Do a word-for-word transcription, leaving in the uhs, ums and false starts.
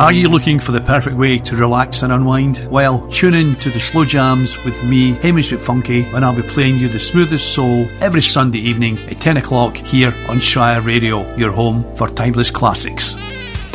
Are you looking for the perfect way to relax and unwind? Well, tune in to the Slow Jams with me, Hamish McFunky, when I'll be playing you the smoothest soul every Sunday evening at ten o'clock here on Shire Radio, your home for timeless classics.